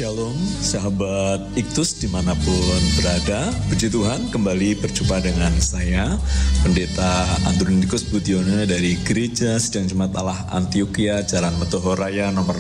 Shalom sahabat Iktus dimanapun berada. Puji Tuhan kembali berjumpa dengan saya Pendeta Andronikus Budiono dari Gereja Sidang Jemaat Allah Antioquia, Jalan Metoho Raya nomor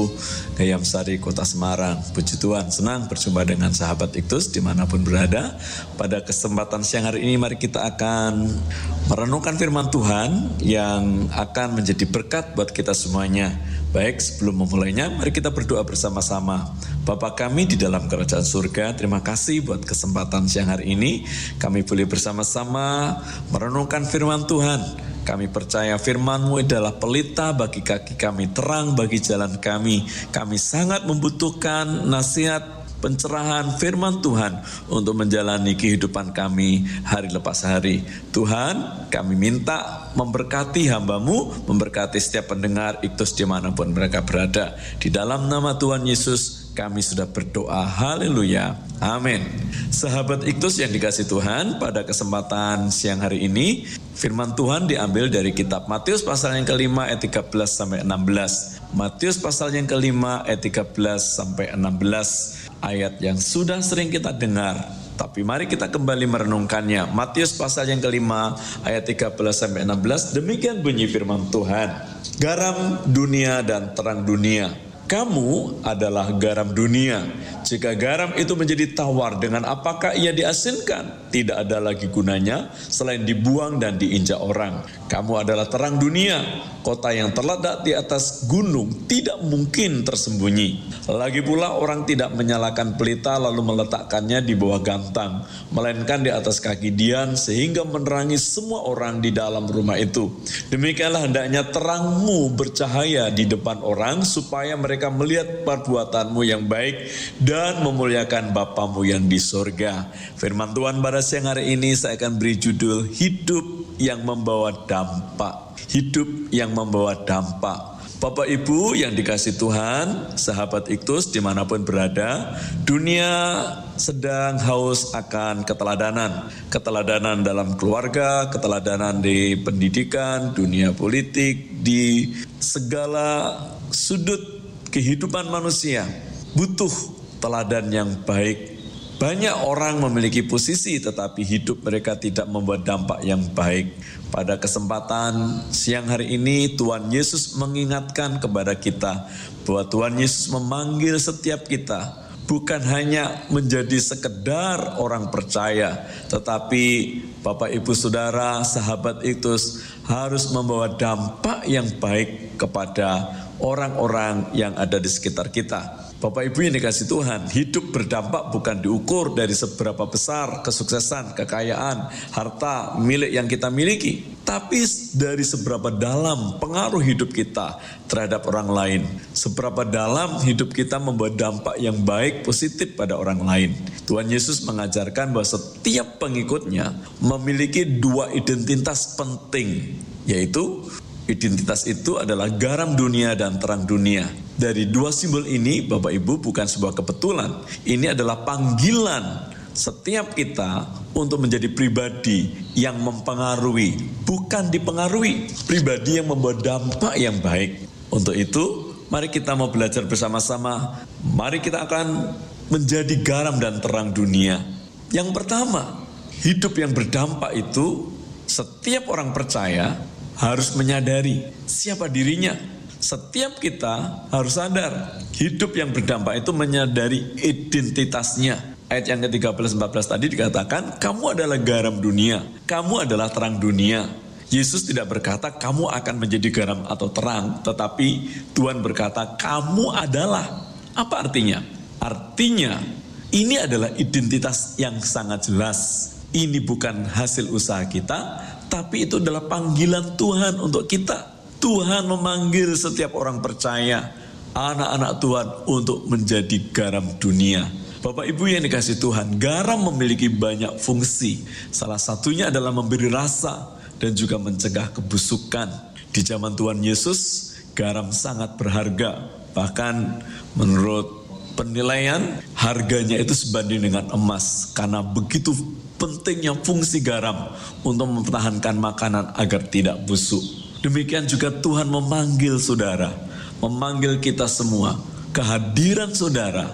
60 Gayam Sari, Kota Semarang. Puji Tuhan, senang berjumpa dengan sahabat Iktus dimanapun berada. Pada kesempatan siang hari ini mari kita akan merenungkan firman Tuhan yang akan menjadi berkat buat kita semuanya. Baik, sebelum memulainya, mari kita berdoa bersama-sama. Bapa kami di dalam kerajaan surga, terima kasih buat kesempatan siang hari ini. Kami boleh bersama-sama merenungkan firman Tuhan. Kami percaya firman-Mu adalah pelita bagi kaki kami, terang bagi jalan kami. Kami sangat membutuhkan nasihat, pencerahan firman Tuhan untuk menjalani kehidupan kami hari lepas hari. Tuhan, kami minta memberkati hamba-Mu, memberkati setiap pendengar Iktus dimanapun mereka berada. Di dalam nama Tuhan Yesus kami sudah berdoa. Haleluya. Amin. Sahabat Iktus yang dikasih Tuhan, pada kesempatan siang hari ini firman Tuhan diambil dari kitab Matius pasal yang kelima ayat 13 sampai 16. Matius pasal yang kelima ayat 13 sampai 16. Ayat yang sudah sering kita dengar, tapi mari kita kembali merenungkannya. Matius pasal yang kelima ayat 13 sampai 16. Demikian bunyi firman Tuhan. Garam dunia dan terang dunia. Kamu adalah garam dunia. Jika garam itu menjadi tawar, dengan apakah ia diasinkan? Tidak ada lagi gunanya selain dibuang dan diinjak orang. Kamu adalah terang dunia. Kota yang terletak di atas gunung tidak mungkin tersembunyi. Lagi pula orang tidak menyalakan pelita lalu meletakkannya di bawah gantang, melainkan di atas kaki dian sehingga menerangi semua orang di dalam rumah itu. Demikianlah hendaknya terangmu bercahaya di depan orang supaya mereka melihat perbuatanmu yang baik dan memuliakan Bapamu yang di sorga. Firman Tuhan pada siang hari ini saya akan beri judul hidup yang membawa dampak. Hidup yang membawa dampak. Bapak Ibu yang dikasih Tuhan, sahabat Iktus dimanapun berada, dunia sedang haus akan keteladanan. Keteladanan dalam keluarga, keteladanan di pendidikan, dunia politik, di segala sudut kehidupan manusia. Butuh teladan yang baik. Banyak orang memiliki posisi tetapi hidup mereka tidak membuat dampak yang baik. Pada kesempatan siang hari ini Tuhan Yesus mengingatkan kepada kita bahwa Tuhan Yesus memanggil setiap kita bukan hanya menjadi sekedar orang percaya, tetapi Bapak Ibu Saudara, sahabat Iktus harus membawa dampak yang baik kepada orang-orang yang ada di sekitar kita. Bapak Ibu yang dikasih Tuhan, hidup berdampak bukan diukur dari seberapa besar kesuksesan, kekayaan, harta, milik yang kita miliki, tapi dari seberapa dalam pengaruh hidup kita terhadap orang lain. Seberapa dalam hidup kita membawa dampak yang baik, positif pada orang lain. Tuhan Yesus mengajarkan bahwa setiap pengikutnya memiliki dua identitas penting, yaitu identitas itu adalah garam dunia dan terang dunia. Dari dua simbol ini, Bapak Ibu, bukan sebuah kebetulan. Ini adalah panggilan setiap kita untuk menjadi pribadi yang mempengaruhi, bukan dipengaruhi. Pribadi yang membawa dampak yang baik. Untuk itu, mari kita mau belajar bersama-sama. Mari kita akan menjadi garam dan terang dunia. Yang pertama, hidup yang berdampak itu setiap orang percaya harus menyadari siapa dirinya. Setiap kita harus sadar hidup yang berdampak itu menyadari identitasnya. Ayat yang ke-13-14 tadi dikatakan kamu adalah garam dunia, kamu adalah terang dunia. Yesus tidak berkata kamu akan menjadi garam atau terang, tetapi Tuhan berkata kamu adalah. Apa artinya? Artinya ini adalah identitas yang sangat jelas. Ini bukan hasil usaha kita, tapi itu adalah panggilan Tuhan untuk kita. Tuhan memanggil setiap orang percaya, anak-anak Tuhan untuk menjadi garam dunia. Bapak Ibu yang dikasih Tuhan, garam memiliki banyak fungsi. Salah satunya adalah memberi rasa dan juga mencegah kebusukan. Di zaman Tuhan Yesus, garam sangat berharga. Bahkan menurut penilaian, harganya itu sebanding dengan emas. Karena begitu pentingnya fungsi garam untuk mempertahankan makanan agar tidak busuk. Demikian juga Tuhan memanggil saudara, memanggil kita semua. Kehadiran saudara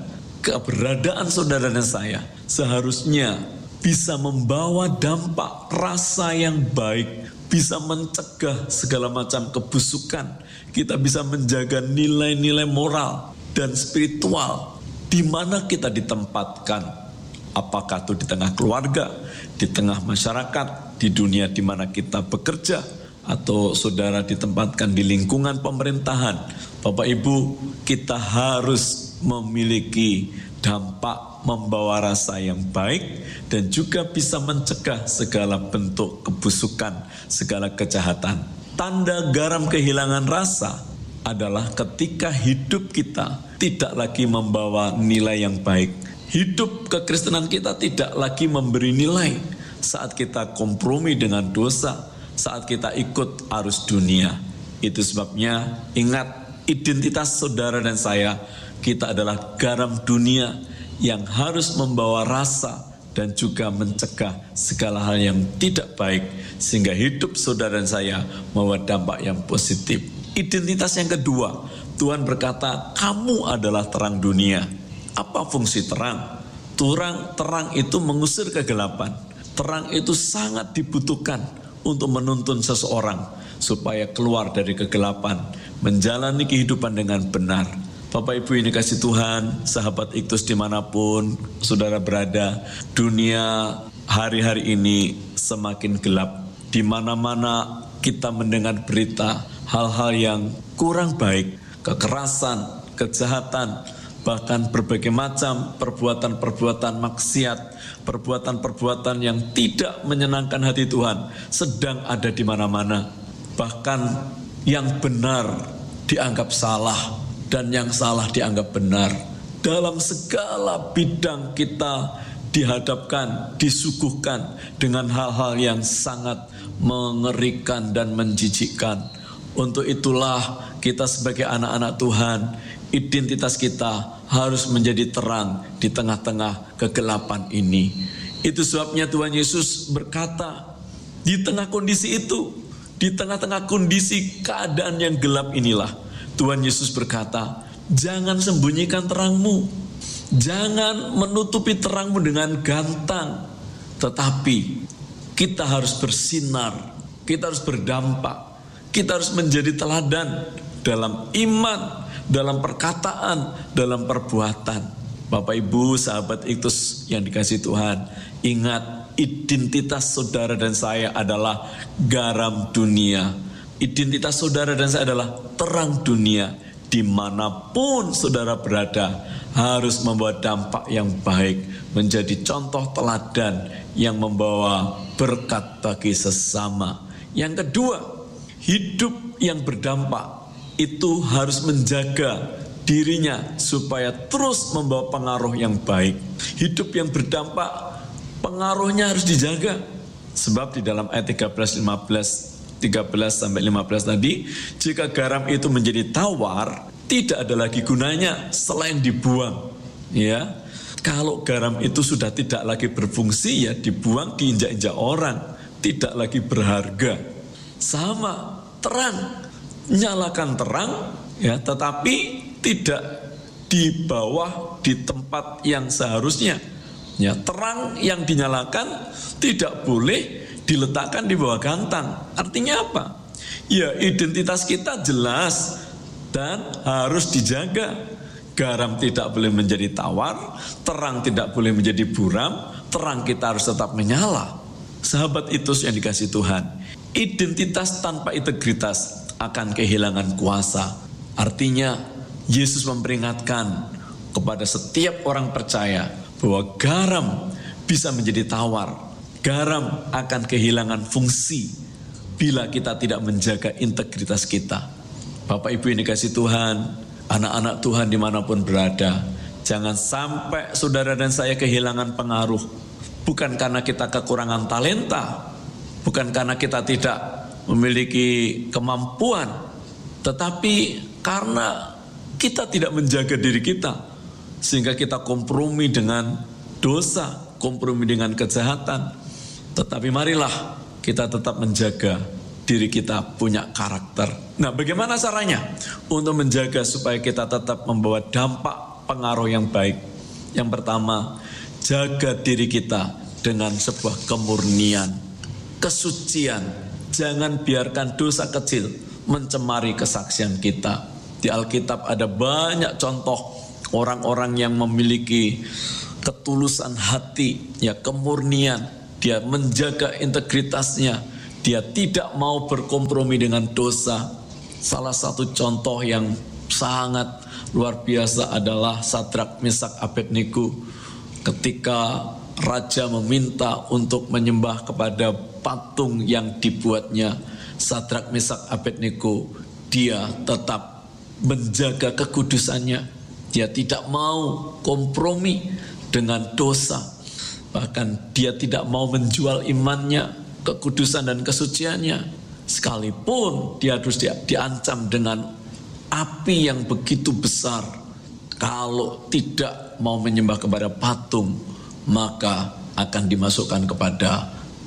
keberadaan saudara dan saya seharusnya bisa membawa dampak rasa yang baik, bisa mencegah segala macam kebusukan. Kita bisa menjaga nilai-nilai moral dan spiritual di mana kita ditempatkan. Apakah itu di tengah keluarga, di tengah masyarakat, di dunia di mana kita bekerja, atau saudara ditempatkan di lingkungan pemerintahan. Bapak Ibu, kita harus memiliki dampak membawa rasa yang baik dan juga bisa mencegah segala bentuk kebusukan, segala kejahatan. Tanda garam kehilangan rasa adalah ketika hidup kita tidak lagi membawa nilai yang baik. Hidup kekristenan kita tidak lagi memberi nilai saat kita kompromi dengan dosa, saat kita ikut arus dunia. Itu sebabnya ingat, identitas saudara dan saya, kita adalah garam dunia yang harus membawa rasa dan juga mencegah segala hal yang tidak baik, sehingga hidup saudara dan saya membawa dampak yang positif. Identitas yang kedua, Tuhan berkata, kamu adalah terang dunia. Apa fungsi terang? Terang itu mengusir kegelapan. Terang itu sangat dibutuhkan untuk menuntun seseorang supaya keluar dari kegelapan, menjalani kehidupan dengan benar. Bapak Ibu ini kasih Tuhan, sahabat Iktus dimanapun saudara berada, dunia hari-hari ini semakin gelap. Di mana-mana kita mendengar berita hal-hal yang kurang baik, kekerasan, kejahatan, bahkan berbagai macam perbuatan-perbuatan maksiat, perbuatan-perbuatan yang tidak menyenangkan hati Tuhan sedang ada di mana-mana. Bahkan yang benar dianggap salah dan yang salah dianggap benar. Dalam segala bidang kita dihadapkan, disuguhkan dengan hal-hal yang sangat mengerikan dan menjijikkan. Untuk itulah kita sebagai anak-anak Tuhan, identitas kita harus menjadi terang di tengah-tengah kegelapan ini. Itu sebabnya Tuhan Yesus berkata, di tengah kondisi itu, di tengah-tengah kondisi keadaan yang gelap inilah, Tuhan Yesus berkata, jangan sembunyikan terangmu, jangan menutupi terangmu dengan gantang, tetapi kita harus bersinar, kita harus berdampak, kita harus menjadi teladan dalam iman, dalam perkataan, dalam perbuatan. Bapak Ibu, sahabat Iktus yang dikasihi Tuhan, ingat, identitas saudara dan saya adalah garam dunia. Identitas saudara dan saya adalah terang dunia. Dimanapun saudara berada, harus membawa dampak yang baik, menjadi contoh teladan yang membawa berkat bagi sesama. Yang kedua, hidup yang berdampak itu harus menjaga dirinya supaya terus membawa pengaruh yang baik. Hidup yang berdampak, pengaruhnya harus dijaga. Sebab di dalam ayat 13 sampai 15 tadi, jika garam itu menjadi tawar, tidak ada lagi gunanya selain dibuang. Ya, kalau garam itu sudah tidak lagi berfungsi, ya dibuang, diinjak-injak orang, tidak lagi berharga. Sama terang, nyalakan terang, ya, tetapi tidak di bawah, di tempat yang seharusnya. Ya, terang yang dinyalakan tidak boleh diletakkan di bawah gantang. Artinya apa? Ya, identitas kita jelas dan harus dijaga. Garam tidak boleh menjadi tawar, terang tidak boleh menjadi buram, terang kita harus tetap menyala. Sahabat Iktus yang dikasihi Tuhan, identitas tanpa integritas akan kehilangan kuasa. Artinya Yesus memperingatkan kepada setiap orang percaya bahwa garam bisa menjadi tawar. Garam akan kehilangan fungsi bila kita tidak menjaga integritas kita. Bapak Ibu yang dikasihi Tuhan, anak-anak Tuhan dimanapun berada, jangan sampai saudara dan saya kehilangan pengaruh. Bukan karena kita kekurangan talenta, bukan karena kita tidak memiliki kemampuan, tetapi karena kita tidak menjaga diri kita, sehingga kita kompromi dengan dosa, kompromi dengan kejahatan. Tetapi marilah kita tetap menjaga diri kita punya karakter. Nah, bagaimana caranya untuk menjaga supaya kita tetap membawa dampak pengaruh yang baik? Yang pertama, jaga diri kita dengan sebuah kemurnian, kesucian. Jangan biarkan dosa kecil mencemari kesaksian kita. Di Alkitab ada banyak contoh orang-orang yang memiliki ketulusan hati, ya, kemurnian. Dia menjaga integritasnya. Dia tidak mau berkompromi dengan dosa. Salah satu contoh yang sangat luar biasa adalah Sadrak, Mesak, Abednego. Ketika raja meminta untuk menyembah kepada patung yang dibuatnya, Sadrak, Mesak, Abednego, dia tetap menjaga kekudusannya. Dia tidak mau kompromi dengan dosa. Bahkan dia tidak mau menjual imannya, kekudusan dan kesuciannya. Sekalipun dia harus diancam dengan api yang begitu besar. Kalau tidak mau menyembah kepada patung, maka akan dimasukkan kepada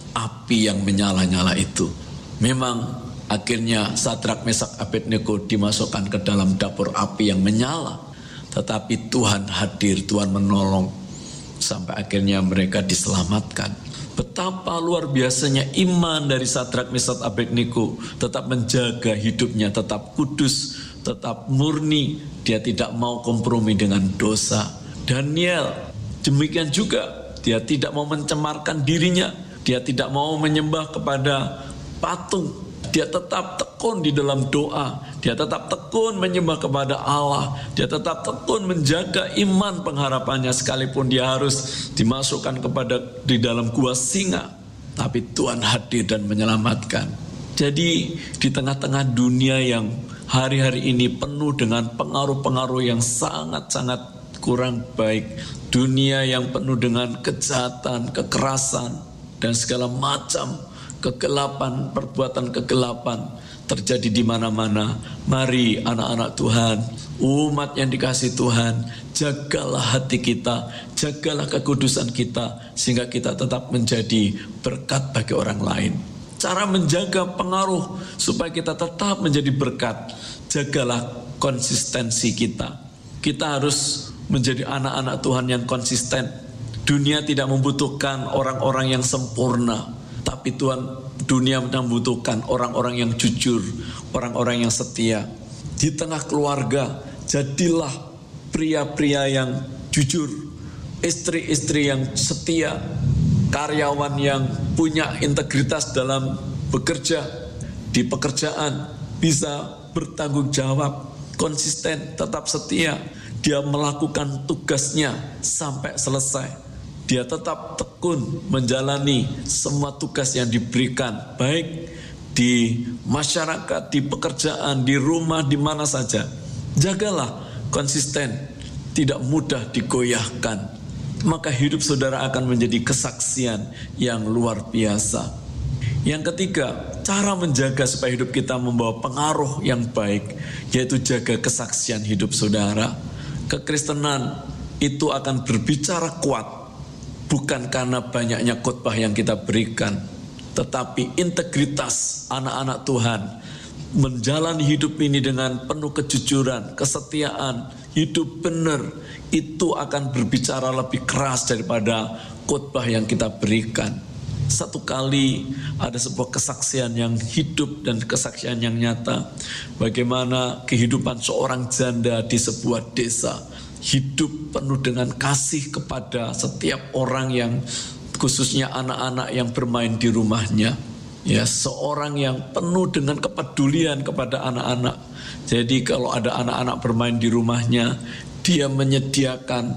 api yang menyala-nyala itu. Memang akhirnya Sadrak, Mesak, Abednego dimasukkan ke dalam dapur api yang menyala. Tetapi Tuhan hadir, Tuhan menolong, sampai akhirnya mereka diselamatkan. Betapa luar biasanya iman dari Sadrak, Mesak, Abednego, tetap menjaga hidupnya, tetap kudus, tetap murni. Dia tidak mau kompromi dengan dosa. Daniel demikian juga, dia tidak mau mencemarkan dirinya. Dia tidak mau menyembah kepada patung. Dia tetap tekun di dalam doa. Dia tetap tekun menyembah kepada Allah. Dia tetap tekun menjaga iman pengharapannya, sekalipun dia harus dimasukkan di dalam gua singa. Tapi Tuhan hadir dan menyelamatkan. Jadi di tengah-tengah dunia yang hari-hari ini penuh dengan pengaruh-pengaruh yang sangat-sangat kurang baik, dunia yang penuh dengan kejahatan, kekerasan, dan segala macam kegelapan, perbuatan kegelapan terjadi di mana-mana. Mari anak-anak Tuhan, umat yang dikasihi Tuhan, jagalah hati kita, jagalah kekudusan kita, sehingga kita tetap menjadi berkat bagi orang lain. Cara menjaga pengaruh supaya kita tetap menjadi berkat, jagalah konsistensi kita. Kita harus menjadi anak-anak Tuhan yang konsisten. Dunia tidak membutuhkan orang-orang yang sempurna, tapi dunia membutuhkan orang-orang yang jujur, orang-orang yang setia. Di tengah keluarga, jadilah pria-pria yang jujur, istri-istri yang setia, karyawan yang punya integritas dalam bekerja, di pekerjaan bisa bertanggung jawab, konsisten, tetap setia. Dia melakukan tugasnya sampai selesai. Dia tetap tekun menjalani semua tugas yang diberikan, baik di masyarakat, di pekerjaan, di rumah, di mana saja. Jagalah konsisten, tidak mudah digoyahkan. Maka hidup saudara akan menjadi kesaksian yang luar biasa. Yang ketiga, cara menjaga supaya hidup kita membawa pengaruh yang baik, yaitu jaga kesaksian hidup saudara. Kekristenan itu akan berbicara kuat, bukan karena banyaknya khotbah yang kita berikan, tetapi integritas anak-anak Tuhan menjalani hidup ini dengan penuh kejujuran, kesetiaan, hidup benar, itu akan berbicara lebih keras daripada khotbah yang kita berikan. Satu kali ada sebuah kesaksian yang hidup dan kesaksian yang nyata, bagaimana kehidupan seorang janda di sebuah desa, hidup penuh dengan kasih kepada setiap orang yang, khususnya anak-anak yang bermain di rumahnya. Ya, seorang yang penuh dengan kepedulian kepada anak-anak. Jadi kalau ada anak-anak bermain di rumahnya, dia menyediakan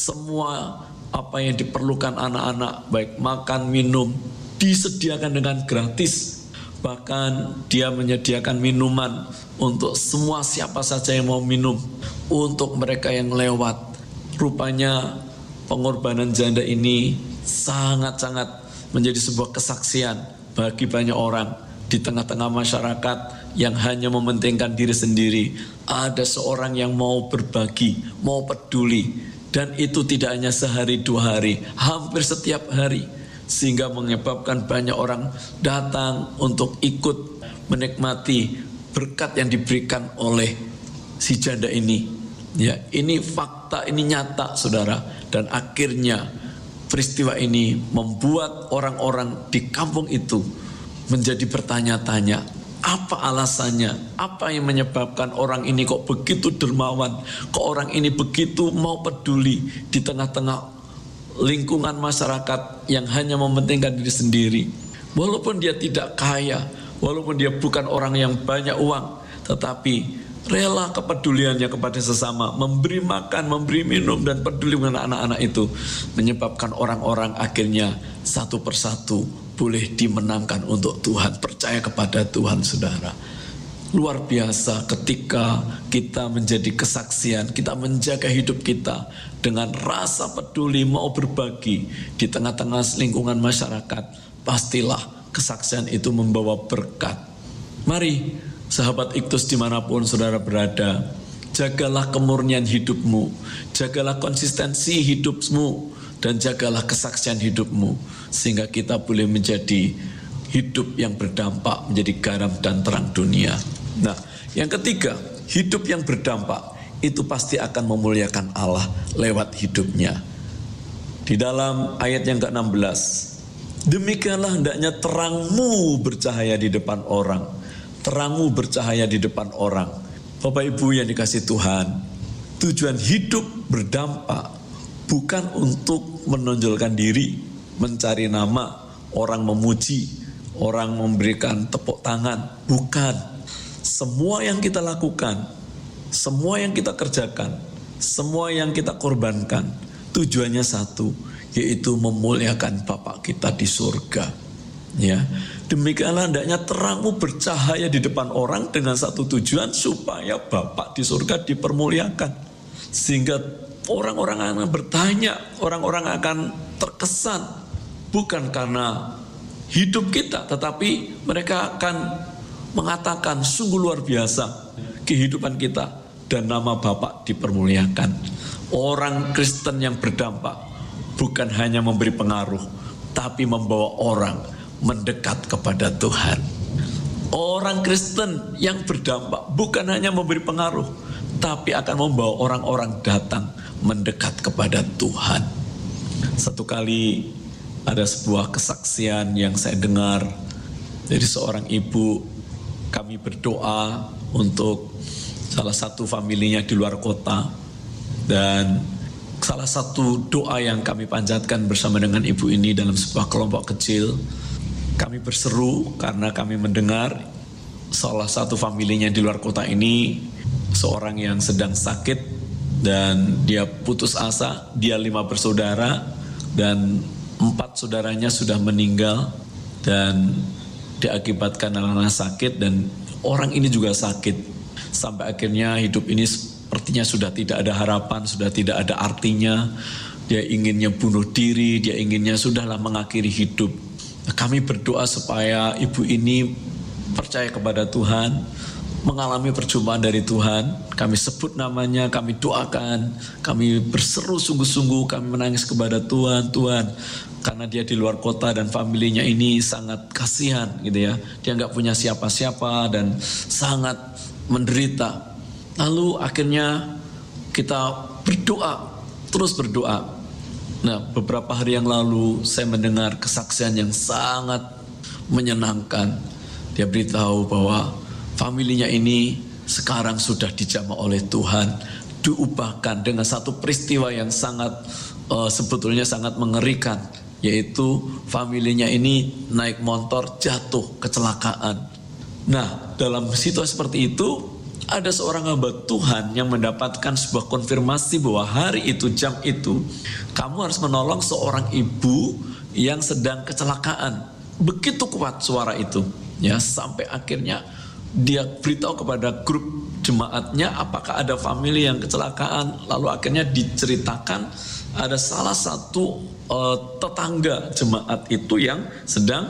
semua apa yang diperlukan anak-anak, baik makan, minum, disediakan dengan gratis. Bahkan dia menyediakan minuman untuk semua siapa saja yang mau minum, untuk mereka yang lewat. Rupanya pengorbanan janda ini sangat-sangat menjadi sebuah kesaksian bagi banyak orang. Di tengah-tengah masyarakat yang hanya mementingkan diri sendiri, ada seorang yang mau berbagi, mau peduli. Dan itu tidak hanya sehari dua hari, hampir setiap hari. Sehingga menyebabkan banyak orang datang untuk ikut menikmati berkat yang diberikan oleh si janda ini. Ya, ini fakta, ini nyata, saudara. Dan akhirnya peristiwa ini membuat orang-orang di kampung itu menjadi bertanya-tanya, apa alasannya? Apa yang menyebabkan orang ini kok begitu dermawan? Kok orang ini begitu mau peduli di tengah-tengah lingkungan masyarakat yang hanya mementingkan diri sendiri? Walaupun dia tidak kaya, walaupun dia bukan orang yang banyak uang, tetapi rela kepeduliannya kepada sesama, memberi makan, memberi minum, dan peduli dengan anak-anak itu, menyebabkan orang-orang akhirnya satu persatu boleh dimenangkan untuk Tuhan, percaya kepada Tuhan, saudara. Luar biasa ketika kita menjadi kesaksian, kita menjaga hidup kita dengan rasa peduli, mau berbagi di tengah-tengah lingkungan masyarakat. Pastilah kesaksian itu membawa berkat. Mari sahabat Iktus dimanapun saudara berada, jagalah kemurnian hidupmu, jagalah konsistensi hidupmu, dan jagalah kesaksian hidupmu, sehingga kita boleh menjadi hidup yang berdampak, menjadi garam dan terang dunia. Nah, yang ketiga, hidup yang berdampak itu pasti akan memuliakan Allah lewat hidupnya. Di dalam ayat yang ke-16, demikianlah hendaknya terangmu bercahaya di depan orang. Terangmu bercahaya di depan orang. Bapak Ibu yang dikasih Tuhan, tujuan hidup berdampak bukan untuk menonjolkan diri, mencari nama, orang memuji, orang memberikan tepuk tangan. Bukan. Semua yang kita lakukan, semua yang kita kerjakan, semua yang kita korbankan, tujuannya satu, yaitu memuliakan Bapa kita di surga. Ya, demikianlah hendaknya terangmu bercahaya di depan orang dengan satu tujuan, supaya Bapa di surga dipermuliakan. Sehingga orang-orang akan bertanya, orang-orang akan terkesan bukan karena hidup kita, tetapi mereka akan mengatakan sungguh luar biasa kehidupan kita dan nama Bapa dipermuliakan. Orang Kristen yang berdampak bukan hanya memberi pengaruh, tapi membawa orang mendekat kepada Tuhan. Orang Kristen yang berdampak bukan hanya memberi pengaruh, tapi akan membawa orang-orang datang mendekat kepada Tuhan. Satu kali ada sebuah kesaksian yang saya dengar dari seorang ibu. Kami berdoa untuk salah satu familinya di luar kota, dan salah satu doa yang kami panjatkan bersama dengan ibu ini dalam sebuah kelompok kecil, kami berseru karena kami mendengar salah satu familinya di luar kota ini seorang yang sedang sakit dan dia putus asa. Dia 5 bersaudara dan 4 saudaranya sudah meninggal dan diakibatkan karena sakit, dan orang ini juga sakit. Sampai akhirnya hidup ini sepertinya sudah tidak ada harapan, sudah tidak ada artinya. Dia inginnya bunuh diri, dia inginnya sudahlah mengakhiri hidup. Kami berdoa supaya ibu ini percaya kepada Tuhan, mengalami perjumpaan dari Tuhan. Kami sebut namanya, kami doakan, kami berseru sungguh-sungguh, kami menangis kepada Tuhan, Tuhan, karena dia di luar kota dan familinya ini sangat kasihan gitu ya. Dia nggak punya siapa-siapa dan sangat menderita. Lalu akhirnya kita berdoa, terus berdoa. Nah, beberapa hari yang lalu saya mendengar kesaksian yang sangat menyenangkan. Dia beritahu bahwa familinya ini sekarang sudah dijamah oleh Tuhan, diubahkan dengan satu peristiwa yang sangat sebetulnya sangat mengerikan, yaitu familinya ini naik motor jatuh kecelakaan. Nah, dalam situasi seperti itu ada seorang hamba Tuhan yang mendapatkan sebuah konfirmasi bahwa hari itu, jam itu, kamu harus menolong seorang ibu yang sedang kecelakaan. Begitu kuat suara itu, ya, sampai akhirnya dia beritahu kepada grup jemaatnya apakah ada famili yang kecelakaan. Lalu akhirnya diceritakan ada salah satu tetangga jemaat itu yang sedang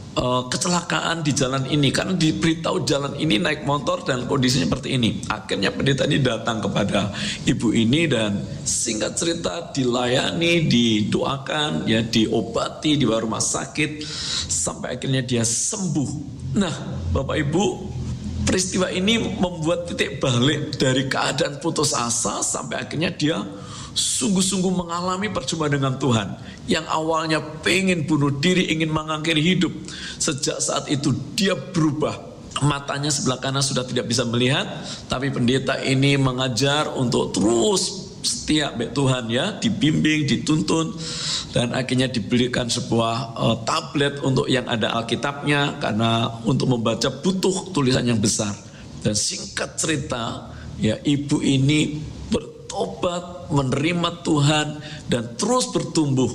kecelakaan di jalan ini, karena diberitahu jalan ini naik motor dan kondisinya seperti ini. Akhirnya pendeta ini datang kepada ibu ini dan singkat cerita dilayani, didoakan, ya, diobati di rumah sakit sampai akhirnya dia sembuh. Nah, Bapak Ibu, Peristiwa ini membuat titik balik dari keadaan putus asa sampai akhirnya dia sungguh-sungguh mengalami perjumpaan dengan Tuhan. Yang awalnya pengen bunuh diri, ingin mengakhiri hidup, sejak saat itu dia berubah. Matanya sebelah kanan sudah tidak bisa melihat, tapi pendeta ini mengajar untuk terus setia baik Tuhan, ya, dibimbing, dituntun, dan akhirnya diberikan sebuah tablet untuk yang ada Alkitabnya, karena untuk membaca butuh tulisan yang besar. Dan singkat cerita, ya, ibu ini bertobat, menerima Tuhan, dan terus bertumbuh.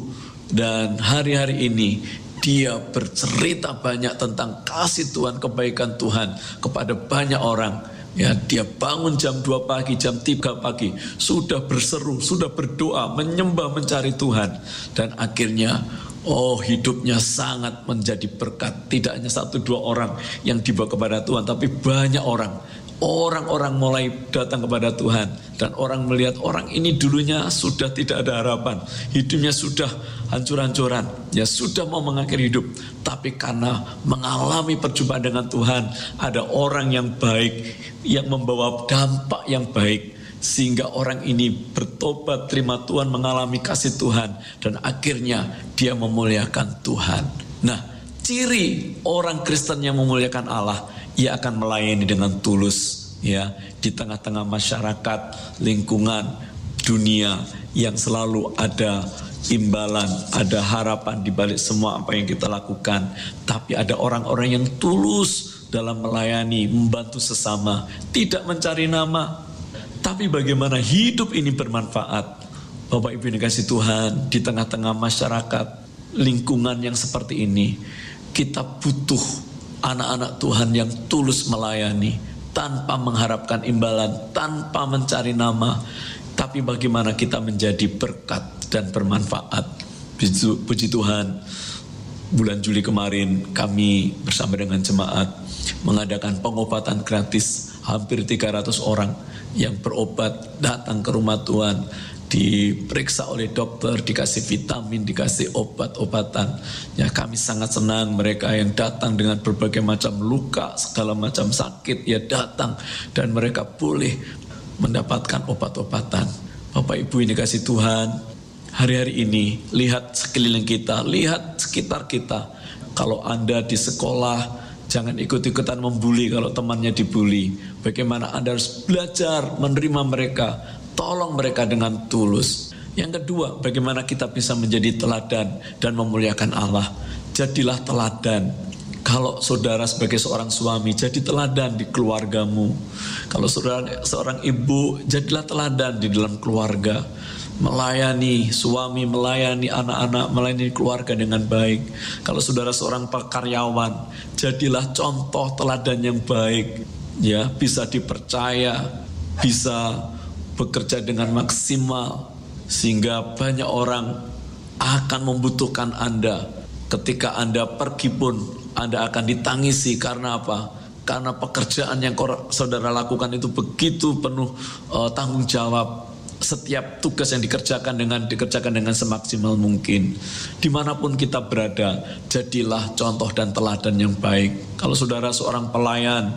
Dan hari-hari ini dia bercerita banyak tentang kasih Tuhan, kebaikan Tuhan kepada banyak orang. Ya, dia bangun jam 2 pagi, jam 3 pagi, sudah berseru, sudah berdoa, menyembah, mencari Tuhan. Dan akhirnya, hidupnya sangat menjadi berkat. Tidak hanya 1-2 orang yang dibawa kepada Tuhan, tapi banyak orang. Orang-orang mulai datang kepada Tuhan. Dan orang melihat orang ini dulunya sudah tidak ada harapan, hidupnya sudah hancur-hancuran, ya sudah mau mengakhiri hidup. Tapi karena mengalami perjumpaan dengan Tuhan, ada orang yang baik, yang membawa dampak yang baik, sehingga orang ini bertobat, terima Tuhan, mengalami kasih Tuhan, dan akhirnya dia memuliakan Tuhan. Nah, ciri orang Kristen yang memuliakan Allah, ia akan melayani dengan tulus, ya, di tengah-tengah masyarakat, lingkungan, dunia yang selalu ada imbalan, ada harapan di balik semua apa yang kita lakukan. Tapi ada orang-orang yang tulus dalam melayani, membantu sesama, tidak mencari nama. Tapi bagaimana hidup ini bermanfaat? Bapak Ibu yang dikasihi Tuhan, di tengah-tengah masyarakat, lingkungan yang seperti ini, kita butuh anak-anak Tuhan yang tulus melayani, tanpa mengharapkan imbalan, tanpa mencari nama. Tapi bagaimana kita menjadi berkat dan bermanfaat. Puji Tuhan, bulan Juli kemarin kami bersama dengan jemaat mengadakan pengobatan gratis. Hampir 300 orang yang berobat datang ke rumah Tuhan, diperiksa oleh dokter, dikasih vitamin, dikasih obat-obatan. Ya, kami sangat senang mereka yang datang dengan berbagai macam luka, segala macam sakit, ya datang dan mereka boleh mendapatkan obat-obatan. Bapak Ibu yang dikasihi Tuhan, hari-hari ini lihat sekeliling kita, lihat sekitar kita. Kalau Anda di sekolah, jangan ikut-ikutan membuli kalau temannya dibuli. Bagaimana Anda harus belajar menerima mereka, tolong mereka dengan tulus. Yang kedua, bagaimana kita bisa menjadi teladan dan memuliakan Allah. Jadilah teladan. Kalau saudara sebagai seorang suami, jadi teladan di keluargamu. Kalau saudara seorang ibu, jadilah teladan di dalam keluarga. Melayani suami, melayani anak-anak, melayani keluarga dengan baik. Kalau saudara seorang karyawan, jadilah contoh teladan yang baik. Ya, bisa dipercaya, bisa bekerja dengan maksimal, sehingga banyak orang akan membutuhkan Anda. Ketika Anda pergi pun, Anda akan ditangisi. Karena apa? Karena pekerjaan yang saudara lakukan itu begitu penuh tanggung jawab. Setiap tugas yang dikerjakan dengan semaksimal mungkin. Dimanapun kita berada, jadilah contoh dan teladan yang baik. Kalau saudara seorang pelayan,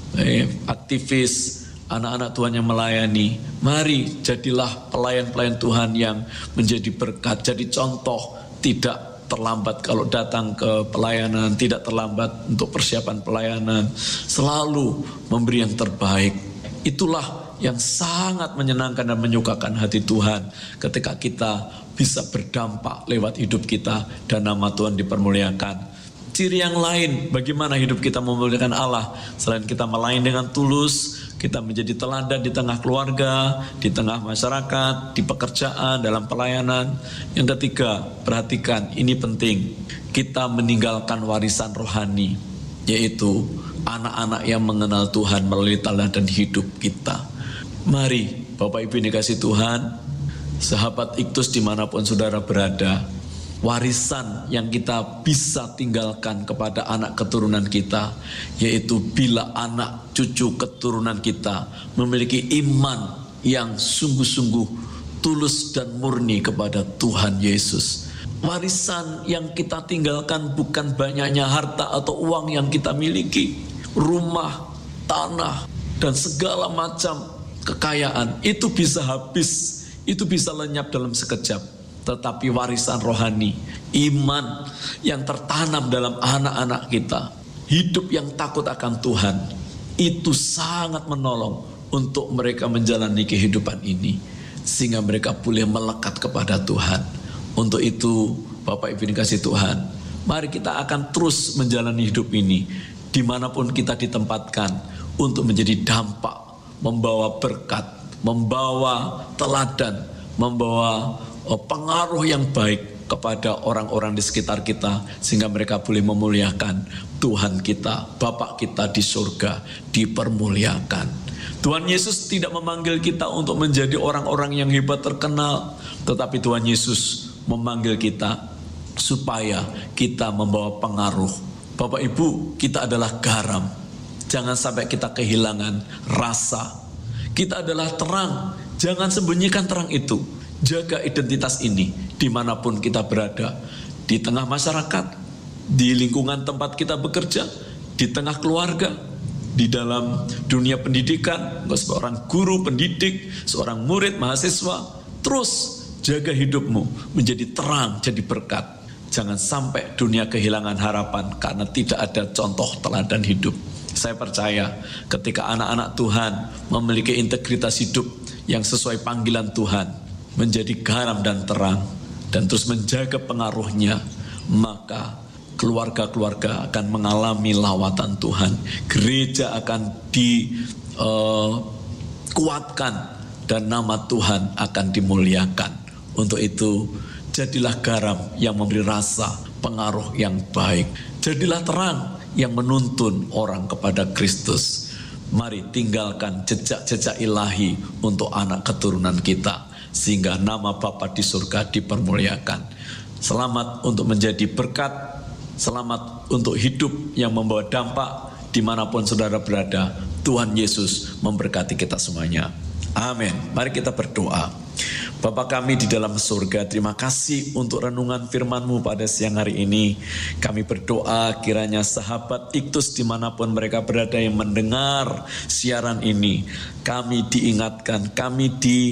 aktivis, anak-anak Tuhan yang melayani, mari jadilah pelayan-pelayan Tuhan yang menjadi berkat. Jadi contoh, tidak terlambat kalau datang ke pelayanan, tidak terlambat untuk persiapan pelayanan, selalu memberi yang terbaik. Itulah yang sangat menyenangkan dan menyukakan hati Tuhan, ketika kita bisa berdampak lewat hidup kita dan nama Tuhan dipermuliakan. Ciri yang lain, bagaimana hidup kita memuliakan Allah, selain kita melayani dengan tulus, kita menjadi teladan di tengah keluarga, di tengah masyarakat, di pekerjaan, dalam pelayanan. Yang ketiga, perhatikan, ini penting, kita meninggalkan warisan rohani, yaitu anak-anak yang mengenal Tuhan melalui teladan hidup kita. Mari Bapak Ibu yang dikasihi Tuhan, sahabat Iktus dimanapun saudara berada, warisan yang kita bisa tinggalkan kepada anak keturunan kita, yaitu bila anak cucu keturunan kita memiliki iman yang sungguh-sungguh tulus dan murni kepada Tuhan Yesus. Warisan yang kita tinggalkan bukan banyaknya harta atau uang yang kita miliki, rumah, tanah, dan segala macam kekayaan itu bisa habis, itu bisa lenyap dalam sekejap. Tetapi warisan rohani, iman yang tertanam dalam anak-anak kita, hidup yang takut akan Tuhan, itu sangat menolong untuk mereka menjalani kehidupan ini, sehingga mereka boleh melekat kepada Tuhan. Untuk itu, Bapak Ibu dikasih Tuhan, mari kita akan terus menjalani hidup ini, dimanapun kita ditempatkan, untuk menjadi dampak, membawa berkat, membawa teladan, membawa pengaruh yang baik kepada orang-orang di sekitar kita, sehingga mereka boleh memuliakan Tuhan kita, Bapa kita di surga, dipermuliakan. Tuhan Yesus tidak memanggil kita untuk menjadi orang-orang yang hebat terkenal, tetapi Tuhan Yesus memanggil kita supaya kita membawa pengaruh. Bapak Ibu, kita adalah garam. Jangan sampai kita kehilangan rasa. Kita adalah terang. Jangan sembunyikan terang itu. Jaga identitas ini dimanapun kita berada. Di tengah masyarakat, di lingkungan tempat kita bekerja, di tengah keluarga, di dalam dunia pendidikan, seorang guru, pendidik, seorang murid, mahasiswa. Terus jaga hidupmu menjadi terang, jadi berkat. Jangan sampai dunia kehilangan harapan karena tidak ada contoh teladan hidup. Saya percaya ketika anak-anak Tuhan memiliki integritas hidup yang sesuai panggilan Tuhan, menjadi garam dan terang, dan terus menjaga pengaruhnya, maka keluarga-keluarga akan mengalami lawatan Tuhan. Gereja akan dikuatkan dan nama Tuhan akan dimuliakan. Untuk itu, jadilah garam yang memberi rasa pengaruh yang baik. Jadilah terang yang menuntun orang kepada Kristus. Mari tinggalkan jejak-jejak ilahi untuk anak keturunan kita, sehingga nama Bapa di surga dipermuliakan. Selamat untuk menjadi berkat, selamat untuk hidup yang membawa dampak dimanapun saudara berada. Tuhan Yesus memberkati kita semuanya. Amin. Mari kita berdoa. Bapa kami di dalam surga, terima kasih untuk renungan firman-Mu pada siang hari ini. Kami berdoa kiranya sahabat Iktus dimanapun mereka berada yang mendengar siaran ini, kami diingatkan, kami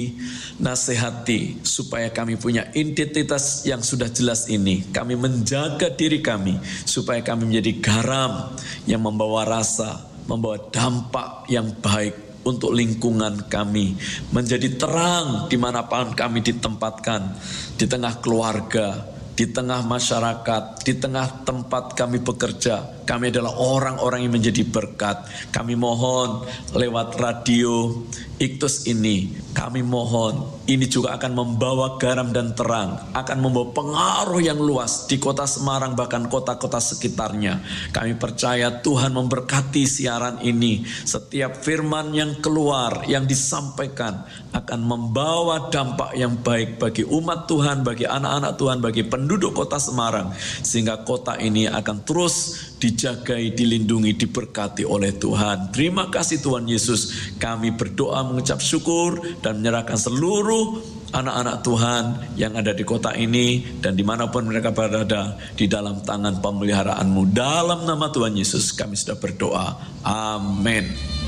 dinasehati supaya kami punya identitas yang sudah jelas ini. Kami menjaga diri kami supaya kami menjadi garam yang membawa rasa, membawa dampak yang baik untuk lingkungan kami, menjadi terang dimanapun kami ditempatkan, di tengah keluarga, di tengah masyarakat, di tengah tempat kami bekerja. Kami adalah orang-orang yang menjadi berkat. Kami mohon lewat radio Iktus ini, kami mohon ini juga akan membawa garam dan terang, akan membawa pengaruh yang luas di kota Semarang, bahkan kota-kota sekitarnya. Kami percaya Tuhan memberkati siaran ini. Setiap firman yang keluar, yang disampaikan akan membawa dampak yang baik bagi umat Tuhan, bagi anak-anak Tuhan, bagi penduduk kota Semarang, sehingga kota ini akan terus dijagai, dilindungi, diberkati oleh Tuhan. Terima kasih Tuhan Yesus. Kami berdoa mengucap syukur dan menyerahkan seluruh anak-anak Tuhan yang ada di kota ini dan dimanapun mereka berada di dalam tangan pemeliharaanmu. Dalam nama Tuhan Yesus kami sudah berdoa. Amin.